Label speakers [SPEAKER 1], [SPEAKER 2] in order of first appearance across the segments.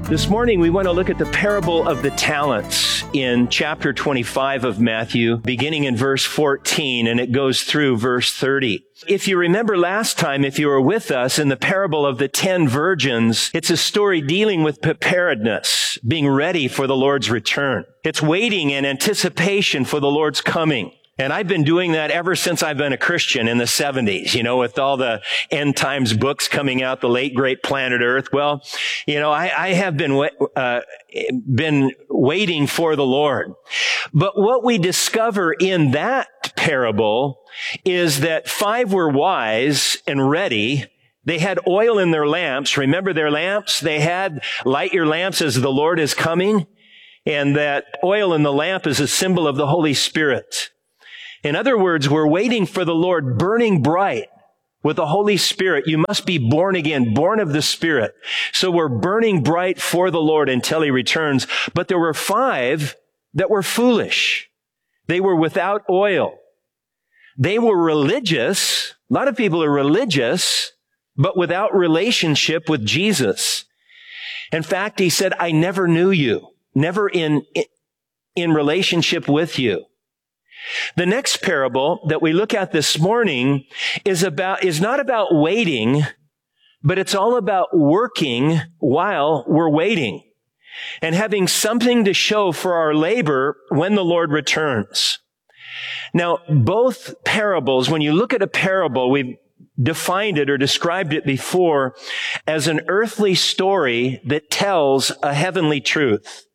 [SPEAKER 1] This morning, we want to look at the parable of the talents in chapter 25 of Matthew, beginning in verse 14, and it goes through verse 30. If you remember last time, if you were with us in the parable of the 10 virgins, it's a story dealing with preparedness, being ready for the Lord's return. It's waiting in anticipation for the Lord's coming. And I've been doing that ever since I've been a Christian in the 70s, with all the end times books coming out, the late great Planet Earth. Well, I have been waiting for the Lord. But what we discover in that parable is that 5 were wise and ready. They had oil in their lamps. Remember their lamps? They had light your lamps as the Lord is coming. And that oil in the lamp is a symbol of the Holy Spirit. In other words, we're waiting for the Lord burning bright with the Holy Spirit. You must be born again, born of the Spirit. So we're burning bright for the Lord until He returns. But there were 5 that were foolish. They were without oil. They were religious. A lot of people are religious, but without relationship with Jesus. In fact, He said, I never knew you, never in relationship with you. The next parable that we look at this morning is not about waiting, but it's all about working while we're waiting and having something to show for our labor when the Lord returns. Now, both parables, when you look at a parable, we've defined it or described it before as an earthly story that tells a heavenly truth.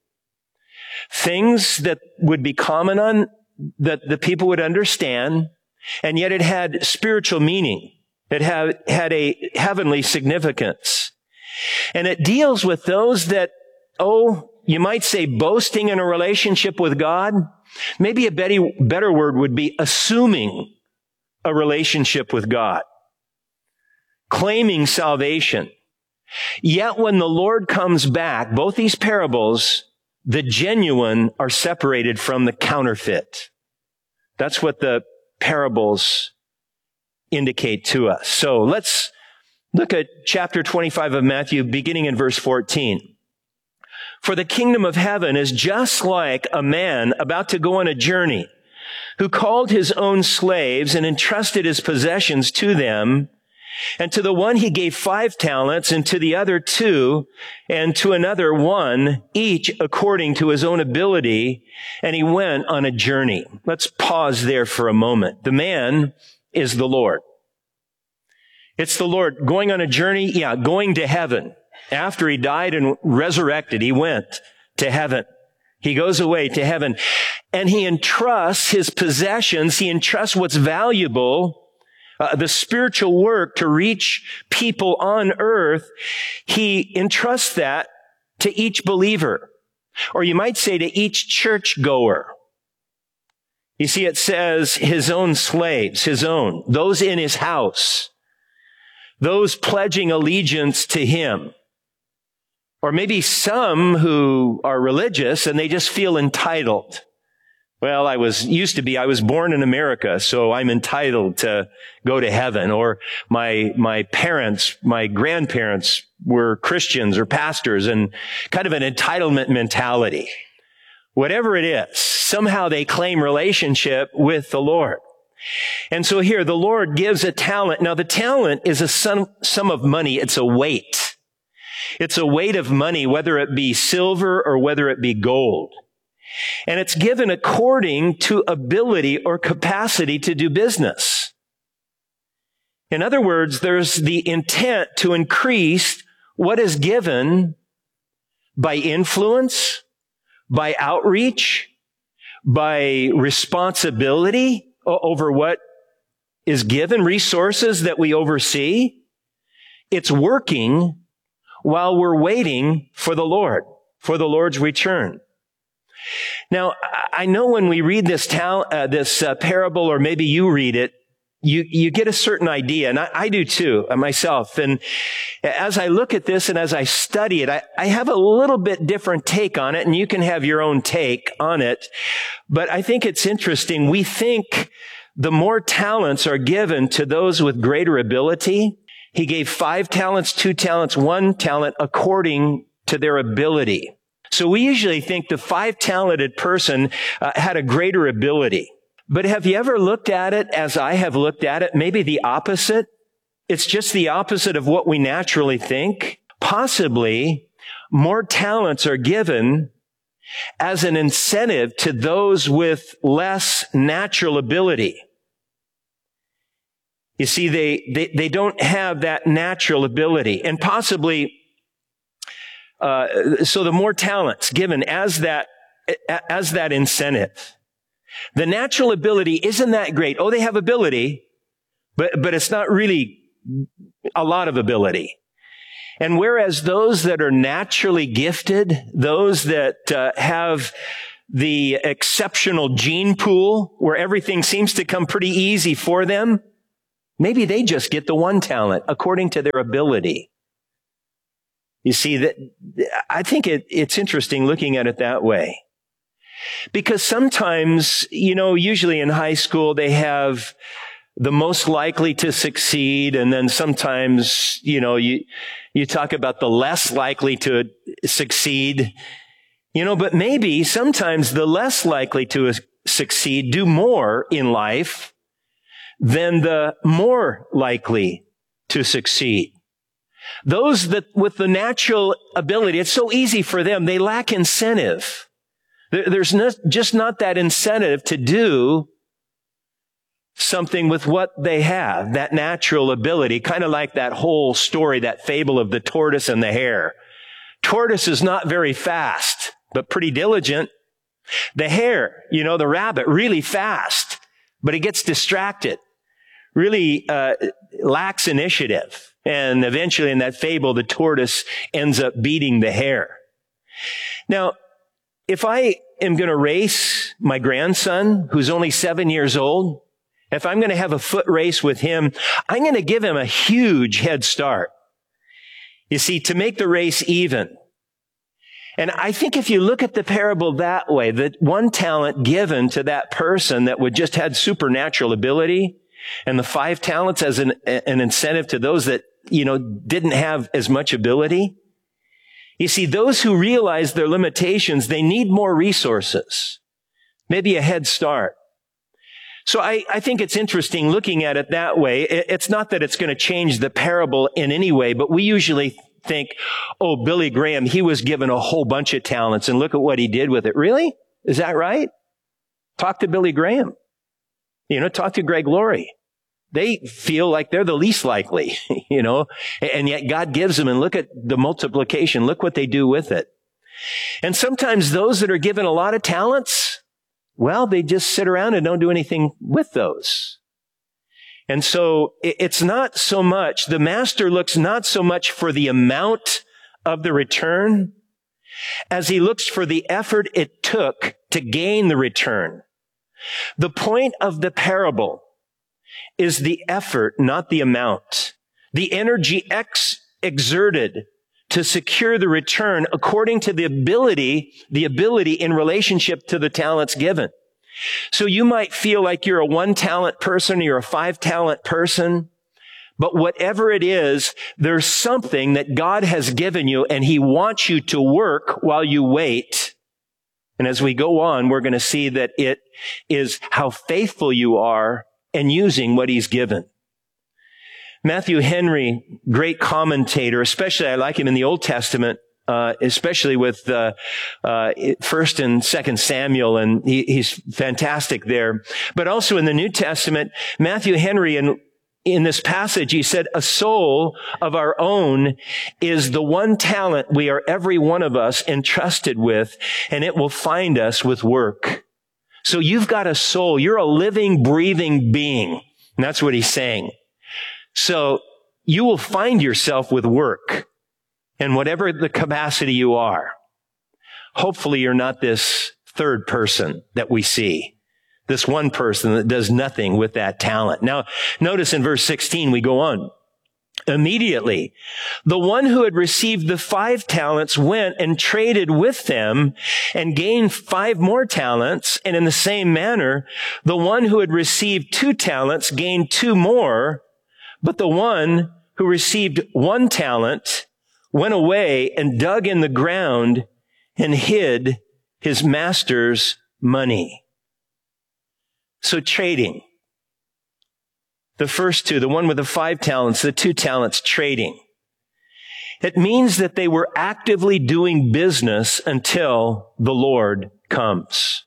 [SPEAKER 1] Things that would be common on that the people would understand, and yet it had spiritual meaning. It had a heavenly significance. And it deals with those that, you might say boasting in a relationship with God. Maybe a better word would be assuming a relationship with God. Claiming salvation. Yet when the Lord comes back, both these parables, the genuine are separated from the counterfeit. That's what the parables indicate to us. So let's look at chapter 25 of Matthew, beginning in verse 14. For the kingdom of heaven is just like a man about to go on a journey, who called his own slaves and entrusted his possessions to them. And to the one he gave 5 talents, and to the other 2, and to another 1, each according to his own ability. And he went on a journey. Let's pause there for a moment. The man is the Lord. It's the Lord going on a journey, going to heaven. After he died and resurrected, he went to heaven. He goes away to heaven. And he entrusts his possessions. He entrusts what's valuable, the spiritual work to reach people on earth. He entrusts that to each believer, or you might say to each churchgoer. You see, it says his own slaves, those in his house, those pledging allegiance to him. Or maybe some who are religious and they just feel entitled. Well, I was born in America, so I'm entitled to go to heaven. Or my parents, my grandparents were Christians or pastors, and kind of an entitlement mentality. Whatever it is, somehow they claim relationship with the Lord. And so here, the Lord gives a talent. Now, the talent is a sum of money. It's a weight. It's a weight of money, whether it be silver or whether it be gold. And it's given according to ability or capacity to do business. In other words, there's the intent to increase what is given by influence, by outreach, by responsibility over what is given, resources that we oversee. It's working while we're waiting for the Lord, for the Lord's return. Now, I know when we read this parable, or maybe you read it, you get a certain idea, and I do too, myself. And as I look at this and as I study it, I have a little bit different take on it, and you can have your own take on it. But I think it's interesting. We think the more talents are given to those with greater ability. He gave 5 talents, 2 talents, 1 talent according to their ability. So we usually think the 5-talented person had a greater ability. But have you ever looked at it as I have looked at it? Maybe the opposite? It's just the opposite of what we naturally think. Possibly more talents are given as an incentive to those with less natural ability. You see, they don't have that natural ability. And possibly, so the more talents given as that incentive. The natural ability isn't that great. Oh, they have ability, but it's not really a lot of ability. And whereas those that are naturally gifted, those that have the exceptional gene pool where everything seems to come pretty easy for them, maybe they just get the one talent according to their ability. You see, that I think it's interesting looking at it that way. Because sometimes, usually in high school, they have the most likely to succeed. And then sometimes, you talk about the less likely to succeed, but maybe sometimes the less likely to succeed do more in life than the more likely to succeed. Those that with the natural ability, it's so easy for them. They lack incentive. There's just not that incentive to do something with what they have, that natural ability, kind of like that whole story, that fable of the tortoise and the hare. Tortoise is not very fast, but pretty diligent. The hare, the rabbit, really fast, but it gets distracted, really lacks initiative. And eventually in that fable, the tortoise ends up beating the hare. Now, if I am going to race my grandson, who's only 7 years old, if I'm going to have a foot race with him, I'm going to give him a huge head start. You see, to make the race even. And I think if you look at the parable that way, that one talent given to that person that would just had supernatural ability, and the 5 talents as an incentive to those that, didn't have as much ability. You see, those who realize their limitations, they need more resources, maybe a head start. So I think it's interesting looking at it that way. It's not that it's going to change the parable in any way, but we usually think, oh, Billy Graham, he was given a whole bunch of talents and look at what he did with it. Really? Is that right? Talk to Billy Graham. Talk to Greg Laurie. They feel like they're the least likely, and yet God gives them, and look at the multiplication. Look what they do with it. And sometimes those that are given a lot of talents, well, they just sit around and don't do anything with those. And so it's not so much, the master looks not so much for the amount of the return as he looks for the effort it took to gain the return. The point of the parable is the effort, not the amount. The energy exerted to secure the return according to the ability in relationship to the talents given. So you might feel like you're a 1-talent person, you're a 5-talent person, but whatever it is, there's something that God has given you and He wants you to work while you wait. And as we go on, we're going to see that it is how faithful you are and using what He's given. Matthew Henry, great commentator, especially I like him in the Old Testament, especially with 1st and 2nd Samuel, and he's fantastic there. But also in the New Testament, Matthew Henry, in this passage, he said, a soul of our own is the one talent we are every one of us entrusted with, and it will find us with work. So you've got a soul. You're a living, breathing being. And that's what he's saying. So you will find yourself with work in whatever the capacity you are. Hopefully you're not this third person that we see. This one person that does nothing with that talent. Now, notice in verse 16, we go on. Immediately, the one who had received the 5 talents went and traded with them and gained 5 more talents. And in the same manner, the one who had received 2 talents gained 2 more. But the one who received 1 talent went away and dug in the ground and hid his master's money. So trading. The first two, the one with the 5 talents, the 2 talents, trading. It means that they were actively doing business until the Lord comes.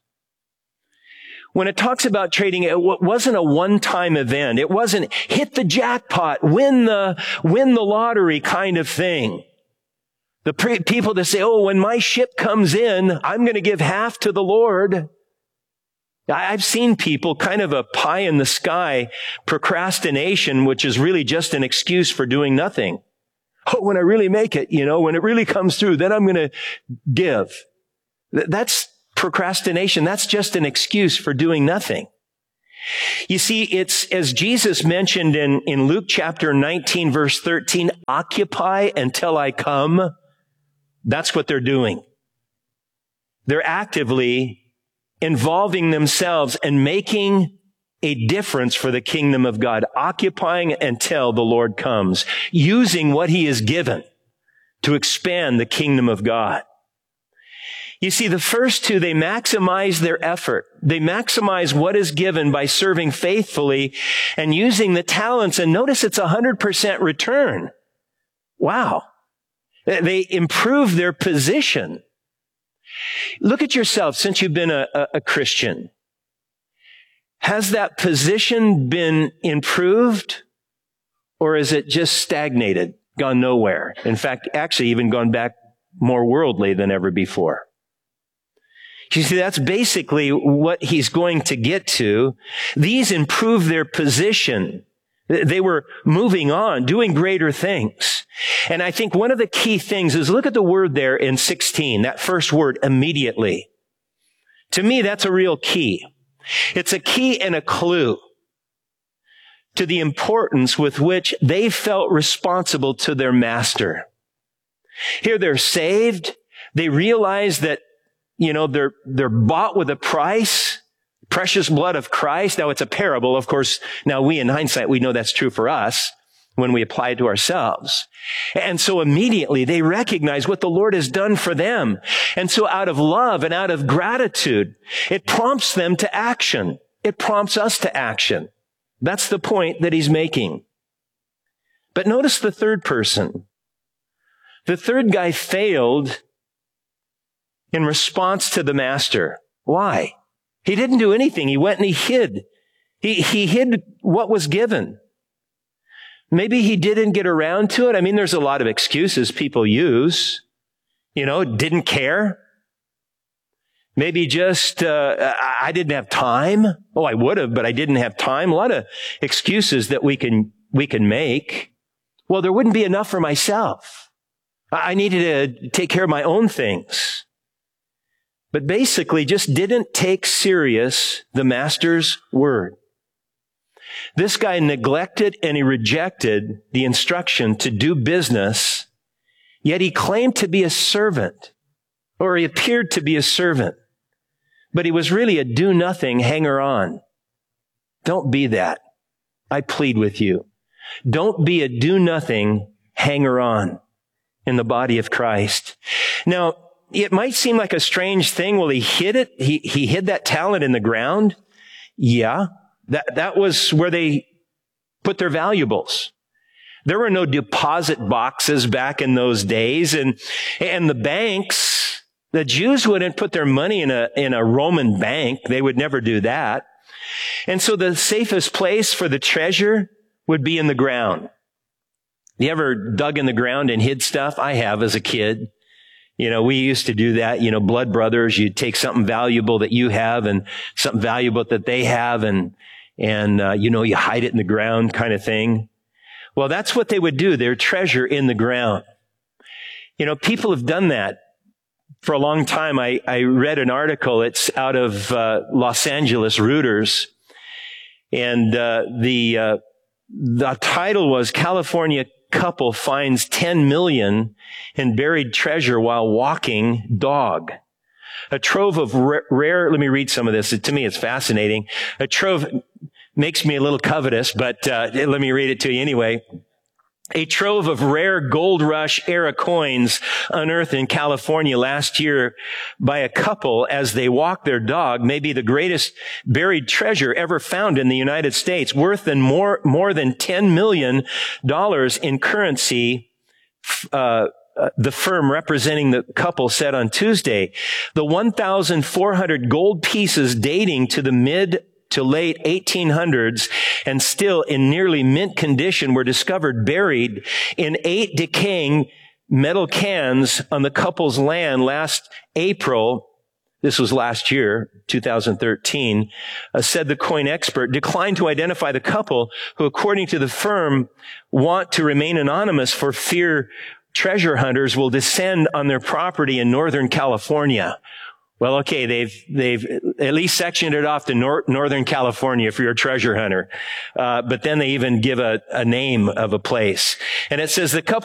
[SPEAKER 1] When it talks about trading, it wasn't a one-time event. It wasn't hit the jackpot, win the lottery kind of thing. The people that say, oh, when my ship comes in, I'm going to give half to the Lord. I've seen people kind of a pie in the sky procrastination, which is really just an excuse for doing nothing. Oh, when I really make it, when it really comes through, then I'm going to give. That's procrastination. That's just an excuse for doing nothing. You see, it's as Jesus mentioned in Luke chapter 19, verse 13, occupy until I come. That's what they're doing. They're actively involving themselves and making a difference for the kingdom of God, occupying until the Lord comes, using what he has given to expand the kingdom of God. You see, the first two, they maximize their effort. They maximize what is given by serving faithfully and using the talents. And notice it's 100% return. Wow. They improve their position. Look at yourself since you've been a Christian. Has that position been improved, or is it just stagnated, gone nowhere? In fact, actually even gone back more worldly than ever before. You see, that's basically what he's going to get to. These improve their position. They were moving on, doing greater things. And I think one of the key things is look at the word there in 16, that first word, immediately. To me, that's a real key. It's a key and a clue to the importance with which they felt responsible to their master. Here they're saved. They realize that, they're bought with a price, precious blood of Christ. Now it's a parable. Of course, now we in hindsight, we know that's true for us when we apply it to ourselves. And so immediately they recognize what the Lord has done for them. And so out of love and out of gratitude, it prompts them to action. It prompts us to action. That's the point that he's making. But notice the third person. The third guy failed in response to the master. Why? He didn't do anything. He went and he hid. He hid what was given. Maybe he didn't get around to it. I mean, there's a lot of excuses people use. Didn't care. Maybe just, I didn't have time. Oh, I would have, but I didn't have time. A lot of excuses that we can make. Well, there wouldn't be enough for myself. I needed to take care of my own things. But basically just didn't take serious the master's word. This guy neglected and he rejected the instruction to do business, yet he claimed to be a servant, or he appeared to be a servant, but he was really a do-nothing hanger-on. Don't be that. I plead with you. Don't be a do-nothing hanger-on in the body of Christ. Now, it might seem like a strange thing. Well, he hid it. He hid that talent in the ground. Yeah. That was where they put their valuables. There were no deposit boxes back in those days. And the banks, the Jews wouldn't put their money in a Roman bank. They would never do that. And so the safest place for the treasure would be in the ground. You ever dug in the ground and hid stuff? I have as a kid. We used to do that, blood brothers. You'd take something valuable that you have and something valuable that they have and you hide it in the ground kind of thing. Well, that's what they would do. Their treasure in the ground. People have done that for a long time. I read an article. It's out of Los Angeles Reuters. And the title was California Couple Finds 10 million in buried treasure while walking dog. A trove of rare, let me read some of this. To me, it's fascinating. A trove makes me a little covetous, but let me read it to you anyway. a trove of rare gold rush era coins unearthed in California last year by a couple as they walked their dog may be the greatest buried treasure ever found in the United States, worth more than $10 million in currency. The firm representing the couple said on Tuesday, the 1,400 gold pieces dating to the mid to late 1800s and still in nearly mint condition were discovered buried in 8 decaying metal cans on the couple's land last April. This was last year, 2013, said the coin expert, declined to identify the couple who, according to the firm, want to remain anonymous for fear treasure hunters will descend on their property in Northern California. Well, okay, they've at least sectioned it off to Northern California if you're a treasure hunter. But then they even give a name of a place. And it says the couple